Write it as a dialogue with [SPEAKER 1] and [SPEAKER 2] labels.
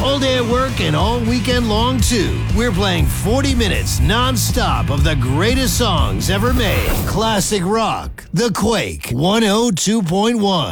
[SPEAKER 1] all day at work and all weekend long, too. We're playing 40 minutes non-stop of the greatest songs ever made. Classic rock. The Quake 102.1.